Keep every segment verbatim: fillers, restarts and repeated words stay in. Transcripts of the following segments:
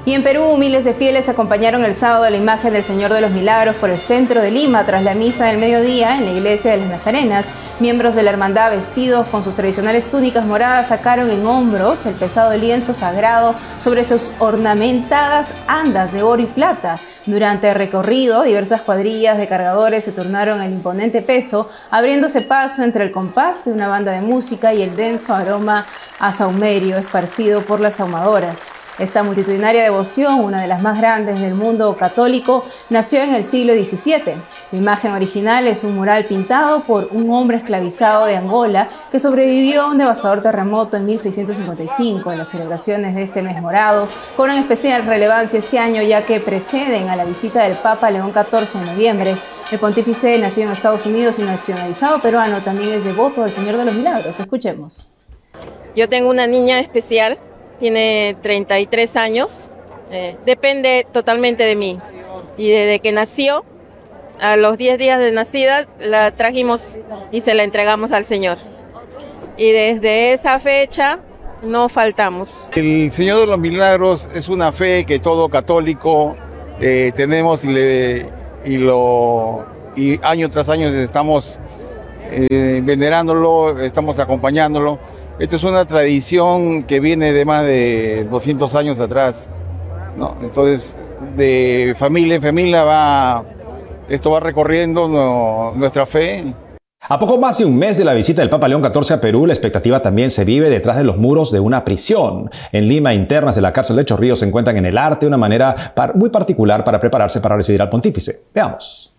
Y en Perú, miles de fieles acompañaron el sábado a la imagen del Señor de los Milagros por el centro de Lima tras la misa del mediodía en la iglesia de las Nazarenas. Miembros de la hermandad vestidos con sus tradicionales túnicas moradas sacaron en hombros el pesado lienzo sagrado sobre sus ornamentadas andas de oro y plata. Durante el recorrido, diversas cuadrillas de cargadores se turnaron el imponente peso, abriéndose paso entre el compás de una banda de música y el denso aroma a sahumerio esparcido por las ahumadoras. Esta multitudinaria devoción, una de las más grandes del mundo católico, nació en el siglo diecisiete. La imagen original es un mural pintado por un hombre esclavizado de Angola que sobrevivió a un devastador terremoto en mil seiscientos cincuenta y cinco. Las celebraciones de este mes morado cobran especial relevancia este año, ya que preceden a la visita del Papa León catorce en noviembre. El pontífice, nacido en Estados Unidos y nacionalizado peruano, también es devoto del Señor de los Milagros. Escuchemos. Yo tengo una niña especial. Tiene treinta y tres años, eh, depende totalmente de mí. Y desde que nació, a los diez días de nacida, la trajimos y se la entregamos al Señor. Y desde esa fecha no faltamos. El Señor de los Milagros es una fe que todo católico eh, tenemos y, le, y, lo, y año tras año estamos eh, venerándolo, estamos acompañándolo. Esto es una tradición que viene de más de doscientos años atrás, ¿no? Entonces, de familia en familia va, esto va recorriendo no, nuestra fe. A poco más de un mes de la visita del Papa León catorce a Perú, la expectativa también se vive detrás de los muros de una prisión. En Lima, internas de la cárcel de Chorrillos se encuentran en el arte, una manera muy particular para prepararse para recibir al pontífice. Veamos.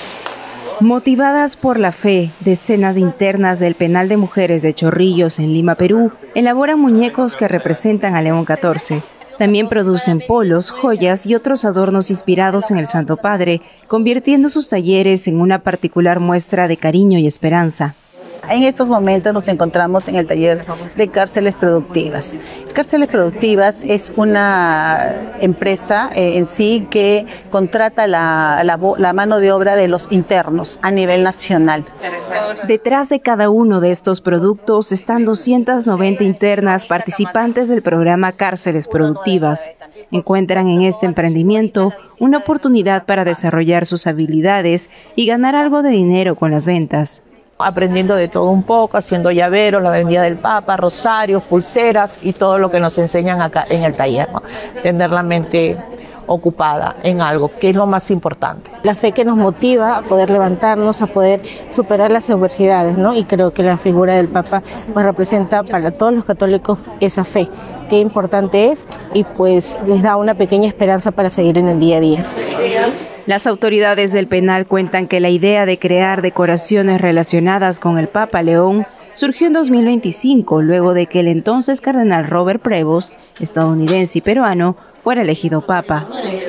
Motivadas por la fe, decenas de internas del penal de mujeres de Chorrillos en Lima, Perú, elaboran muñecos que representan a León catorce. También producen polos, joyas y otros adornos inspirados en el Santo Padre, convirtiendo sus talleres en una particular muestra de cariño y esperanza. En estos momentos nos encontramos en el taller de Cárceles Productivas. Cárceles Productivas es una empresa eh, en sí que contrata la, la, la mano de obra de los internos a nivel nacional. Detrás de cada uno de estos productos están doscientas noventa internas participantes del programa Cárceles Productivas. Encuentran en este emprendimiento una oportunidad para desarrollar sus habilidades y ganar algo de dinero con las ventas. Aprendiendo de todo un poco, haciendo llaveros, la vendida del Papa, rosarios, pulseras y todo lo que nos enseñan acá en el taller, ¿no? Tener la mente ocupada en algo, que es lo más importante. La fe que nos motiva a poder levantarnos, a poder superar las adversidades, ¿no? Y creo que la figura del Papa pues representa para todos los católicos esa fe, qué importante es y pues les da una pequeña esperanza para seguir en el día a día. Las autoridades del penal cuentan que la idea de crear decoraciones relacionadas con el Papa León surgió en dos mil veinticinco, luego de que el entonces cardenal Robert Prevost, estadounidense y peruano, fuera elegido papa.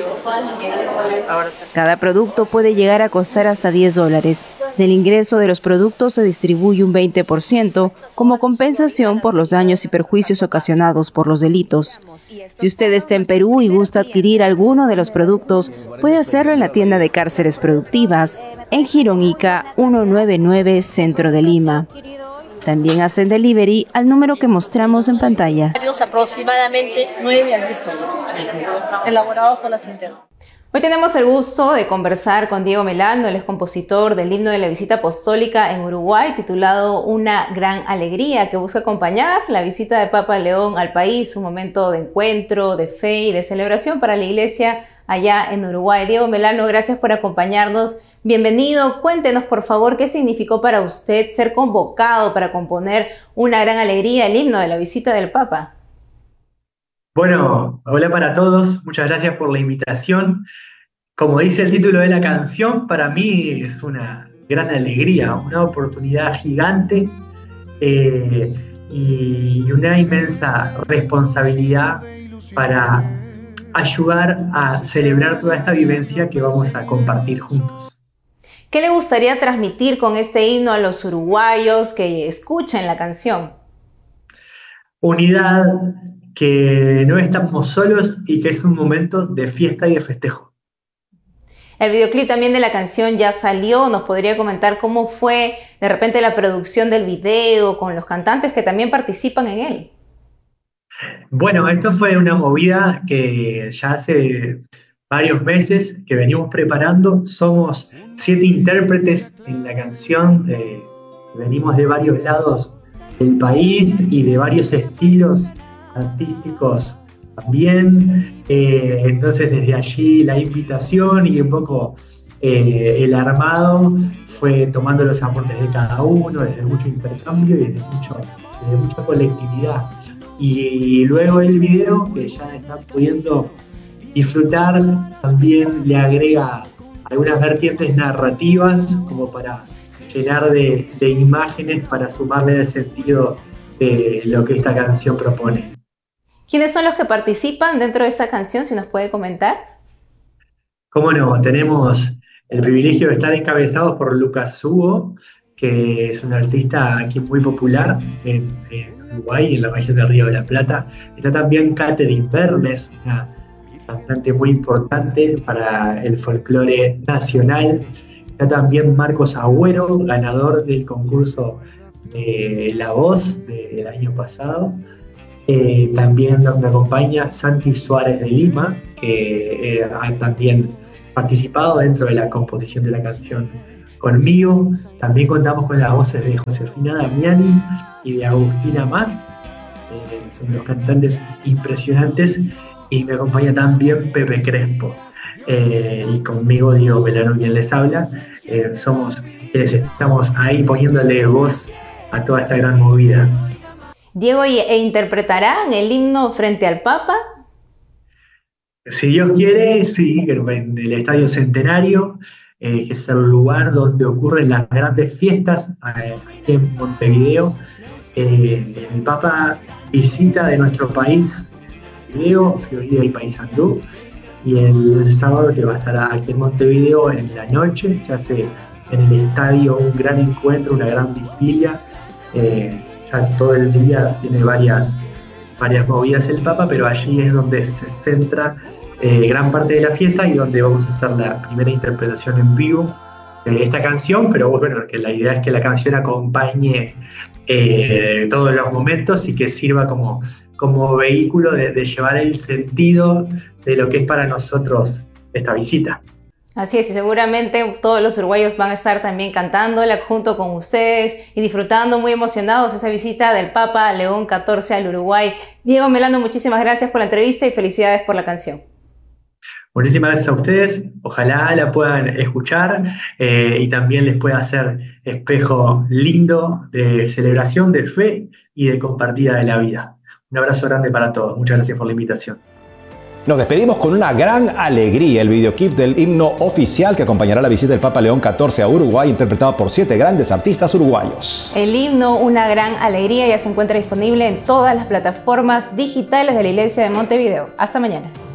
Cada producto puede llegar a costar hasta diez dólares. Del ingreso de los productos se distribuye un veinte por ciento como compensación por los daños y perjuicios ocasionados por los delitos. Si usted está en Perú y gusta adquirir alguno de los productos, puede hacerlo en la tienda de Cárceles Productivas, en Girón Ica ciento noventa y nueve, Centro de Lima. También hacen delivery al número que mostramos en pantalla. Aproximadamente nueve a diez dólares, elaborados por las internas. Hoy tenemos el gusto de conversar con Diego Melano, él es compositor del himno de la visita apostólica en Uruguay, titulado Una gran alegría, que busca acompañar la visita de Papa León al país, un momento de encuentro, de fe y de celebración para la iglesia allá en Uruguay. Diego Melano, gracias por acompañarnos. Bienvenido. Cuéntenos, por favor, qué significó para usted ser convocado para componer Una gran alegría, el himno de la visita del Papa. Bueno, hola para todos, muchas gracias por la invitación. Como dice el título de la canción, para mí es una gran alegría, una oportunidad gigante eh, y una inmensa responsabilidad para ayudar a celebrar toda esta vivencia que vamos a compartir juntos. ¿Qué le gustaría transmitir con este himno a los uruguayos que escuchen la canción? Unidad, que no estamos solos y que es un momento de fiesta y de festejo. El videoclip también de la canción ya salió. ¿Nos podría comentar cómo fue de repente la producción del video con los cantantes que también participan en él? Bueno, esto fue una movida que ya hace varios meses que venimos preparando. Somos siete intérpretes en la canción. Eh, venimos de varios lados del país y de varios estilos artísticos también. Eh, entonces desde allí la invitación y un poco eh, el armado fue tomando los aportes de cada uno, desde mucho intercambio y desde, mucho, desde mucha colectividad. Y luego el video, que ya están pudiendo disfrutar, también le agrega algunas vertientes narrativas como para llenar de, de imágenes para sumarle el sentido de lo que esta canción propone. ¿Quiénes son los que participan dentro de esta canción, si nos puede comentar? Cómo no, tenemos el privilegio de estar encabezados por Lucas Hugo, que es un artista aquí muy popular en, en Uruguay, en la región del Río de la Plata. Está también Catherine Bernes, una cantante muy importante para el folclore nacional. Está también Marcos Agüero, ganador del concurso de La Voz del año pasado. Eh, también me acompaña Santi Suárez de Lima, que eh, ha también participado dentro de la composición de la canción conmigo. También contamos con las voces de Josefina Damiani y de Agustina Más. Eh, son dos cantantes impresionantes. Y me acompaña también Pepe Crespo. Eh, y conmigo Diego Melano, quien les habla. Eh, somos quienes estamos ahí poniéndole voz a toda esta gran movida. Diego, ¿e interpretarán el himno frente al Papa? Si Dios quiere, sí, en el Estadio Centenario, eh, que es el lugar donde ocurren las grandes fiestas eh, aquí en Montevideo. Eh, el Papa visita de nuestro país Montevideo, Florida y Paysandú, y el, el sábado que va a estar aquí en Montevideo en la noche se hace en el estadio un gran encuentro, una gran vigilia. Eh, ya todo el día tiene varias, varias movidas el Papa, pero allí es donde se centra eh, gran parte de la fiesta y donde vamos a hacer la primera interpretación en vivo de esta canción, pero bueno, que la idea es que la canción acompañe eh, todos los momentos y que sirva como, como vehículo de, de llevar el sentido de lo que es para nosotros esta visita. Así es, y seguramente todos los uruguayos van a estar también cantándola junto con ustedes y disfrutando muy emocionados esa visita del Papa León catorce al Uruguay. Diego Melano, muchísimas gracias por la entrevista y felicidades por la canción. Muchísimas gracias a ustedes, ojalá la puedan escuchar eh, y también les pueda hacer espejo lindo de celebración, de fe y de compartida de la vida. Un abrazo grande para todos, muchas gracias por la invitación. Nos despedimos con una gran alegría, el videoclip del himno oficial que acompañará la visita del Papa León catorce a Uruguay, interpretado por siete grandes artistas uruguayos. El himno Una Gran Alegría ya se encuentra disponible en todas las plataformas digitales de la Iglesia de Montevideo. Hasta mañana.